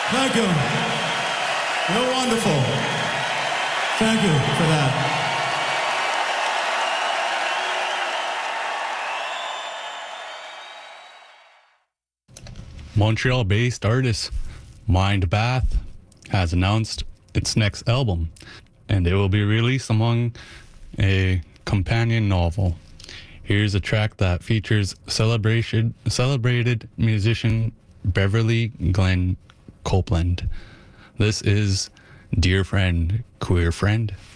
Thank you. You're wonderful. Thank you for that. Montreal-based artist Mind Bath has announced its next album, and it will be released among a companion novel. Here's a track that features celebrated musician Beverly Glenn Copeland. This is Dear Friend, Queer Friend.